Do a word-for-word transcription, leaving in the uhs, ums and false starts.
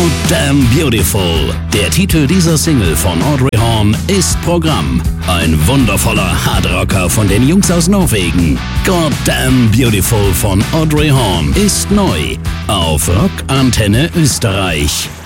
Goddamn Beautiful. Der Titel dieser Single von Audrey Horne ist Programm. Ein wundervoller Hardrocker von den Jungs aus Norwegen. Goddamn Beautiful von Audrey Horne ist neu auf Rock Antenne Österreich.